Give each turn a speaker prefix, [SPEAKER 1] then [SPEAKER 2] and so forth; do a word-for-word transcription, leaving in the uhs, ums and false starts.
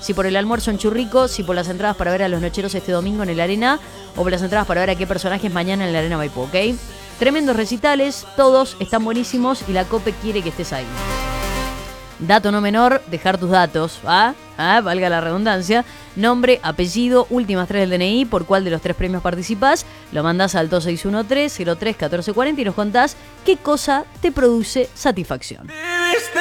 [SPEAKER 1] si por el almuerzo en Churrico, si por las entradas para ver a los Nocheros este domingo en el Arena, o por las entradas para ver a qué personajes mañana en la Arena Maipú, ¿ok? Tremendos recitales, todos están buenísimos y la COPE quiere que estés ahí. Dato no menor, dejar tus datos, ¿ah? ¿Ah? Valga la redundancia. Nombre, apellido, últimas tres del D N I, por cuál de los tres premios participás. Lo mandás al dos seis uno tres, cero tres, uno cuatro cuatro cero y nos contás qué cosa te produce satisfacción.